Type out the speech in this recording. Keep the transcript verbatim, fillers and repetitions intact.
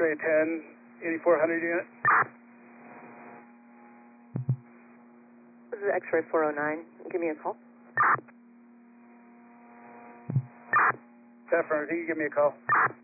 X-ray ten, eighty-four hundred unit. This is X-ray four oh nine. Give me a call. Affirmative, you can give me a call.